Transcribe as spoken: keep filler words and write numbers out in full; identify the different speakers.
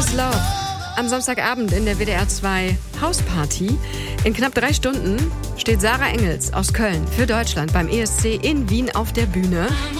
Speaker 1: is Love. Am Samstagabend in der W D R zwei Hausparty. In knapp drei Stunden steht Sarah Engels aus Köln für Deutschland beim E S C in Wien auf der Bühne.